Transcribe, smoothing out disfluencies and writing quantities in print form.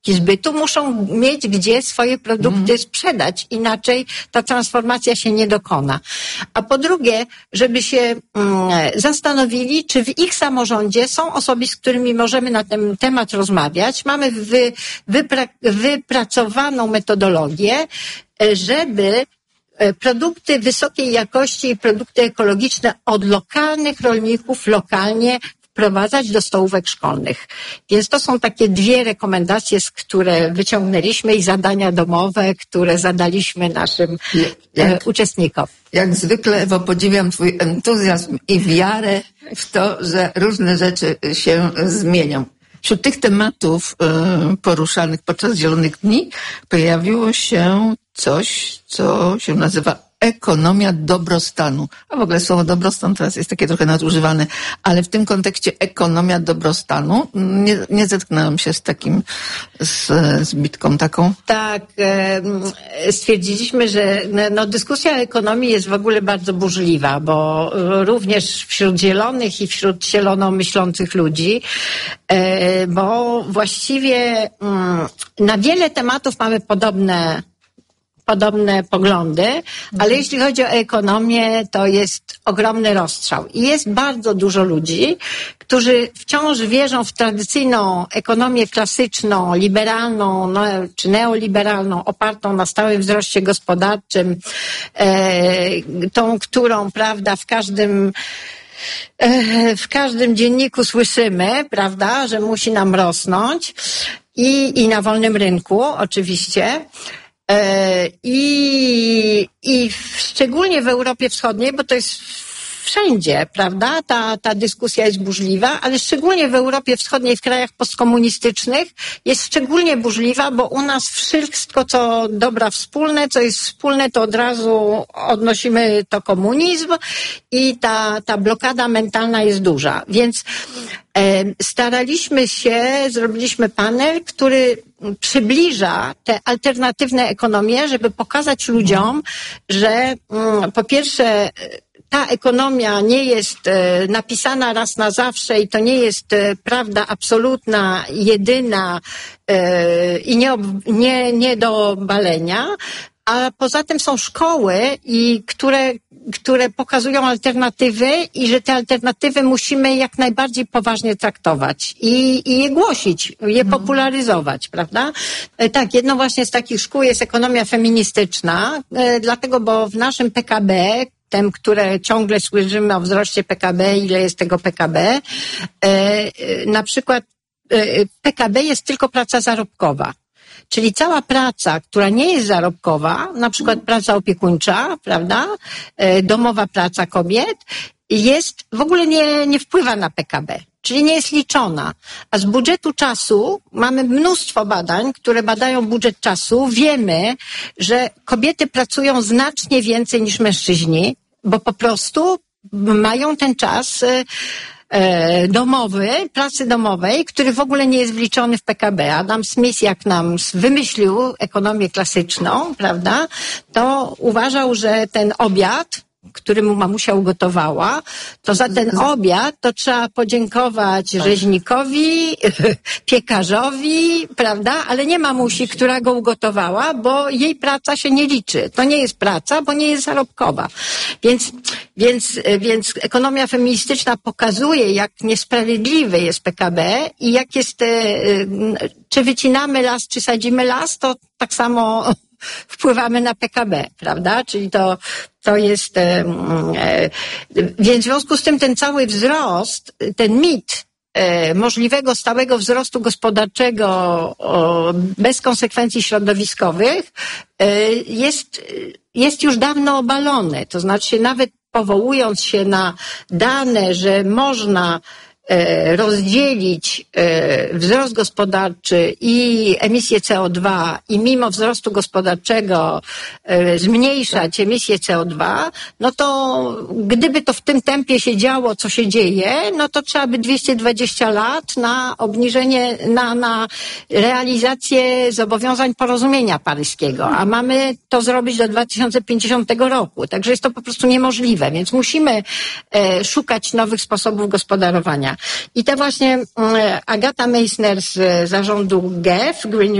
zbytu, muszą mieć gdzie swoje produkty sprzedać, inaczej ta transformacja się nie dokona. A po drugie, żeby się zastanowili, czy w ich samorządzie są osoby, z którymi możemy na ten temat rozmawiać. Mamy wypracowaną metodologię, żeby produkty wysokiej jakości i produkty ekologiczne od lokalnych rolników lokalnie wprowadzać do stołówek szkolnych. Więc to są takie dwie rekomendacje, które wyciągnęliśmy i zadania domowe, które zadaliśmy naszym uczestnikom. Jak zwykle, Ewo, podziwiam twój entuzjazm i wiarę w to, że różne rzeczy się zmienią. Wśród tych tematów poruszanych podczas Zielonych Dni pojawiło się coś, co się nazywa ekonomia dobrostanu. A w ogóle słowo dobrostan teraz jest takie trochę nadużywane, ale w tym kontekście ekonomia dobrostanu nie zetknęłam się z takim zbitką taką. Tak, stwierdziliśmy, że dyskusja o ekonomii jest w ogóle bardzo burzliwa, bo również wśród zielonych i wśród zielono myślących ludzi, bo właściwie na wiele tematów mamy podobne poglądy, ale jeśli chodzi o ekonomię, to jest ogromny rozstrzał. I jest bardzo dużo ludzi, którzy wciąż wierzą w tradycyjną ekonomię klasyczną, liberalną, czy neoliberalną, opartą na stałym wzroście gospodarczym, tą, którą, prawda, w każdym dzienniku słyszymy, prawda, że musi nam rosnąć i na wolnym rynku, oczywiście. I szczególnie w Europie Wschodniej, bo to jest wszędzie, prawda? Ta dyskusja jest burzliwa, ale szczególnie w Europie Wschodniej, w krajach postkomunistycznych jest szczególnie burzliwa, bo u nas wszystko, co dobra wspólne, co jest wspólne, to od razu odnosimy to komunizm i ta blokada mentalna jest duża. Więc staraliśmy się, zrobiliśmy panel, który przybliża te alternatywne ekonomie, żeby pokazać ludziom, że po pierwsze ta ekonomia nie jest napisana raz na zawsze i to nie jest prawda absolutna, jedyna i nie do obalenia, a poza tym są szkoły, które pokazują alternatywy i że te alternatywy musimy jak najbardziej poważnie traktować i je głosić, je popularyzować, prawda? Tak, jedną właśnie z takich szkół jest ekonomia feministyczna, dlatego, bo w naszym PKB, które ciągle słyszymy o wzroście PKB, ile jest tego PKB, na przykład PKB jest tylko praca zarobkowa. Czyli cała praca, która nie jest zarobkowa, na przykład praca opiekuńcza, prawda, domowa praca kobiet, w ogóle nie wpływa na PKB, czyli nie jest liczona. A z budżetu czasu mamy mnóstwo badań, które badają budżet czasu. Wiemy, że kobiety pracują znacznie więcej niż mężczyźni, bo po prostu mają ten czas pracy domowej, który w ogóle nie jest wliczony w PKB. Adam Smith, jak nam wymyślił ekonomię klasyczną, prawda, to uważał, że ten obiad, który mu mamusia ugotowała, to za ten obiad to trzeba podziękować rzeźnikowi, piekarzowi, prawda, ale nie mamusi, która go ugotowała, bo jej praca się nie liczy. To nie jest praca, bo nie jest zarobkowa. Więc ekonomia feministyczna pokazuje, jak niesprawiedliwy jest PKB i jak jest, czy wycinamy las, czy sadzimy las, to tak samo wpływamy na PKB, prawda? Czyli to jest, więc w związku z tym ten cały wzrost, ten mit możliwego stałego wzrostu gospodarczego bez konsekwencji środowiskowych jest już dawno obalony. To znaczy nawet powołując się na dane, że można rozdzielić wzrost gospodarczy i emisję CO2 i mimo wzrostu gospodarczego zmniejszać emisję CO2, no to gdyby to w tym tempie się działo, co się dzieje, no to trzeba by 220 lat na obniżenie, na realizację zobowiązań porozumienia paryskiego, a mamy to zrobić do 2050 roku. Także jest to po prostu niemożliwe, więc musimy szukać nowych sposobów gospodarowania. I ta właśnie Agata Meissner z zarządu GEF, Green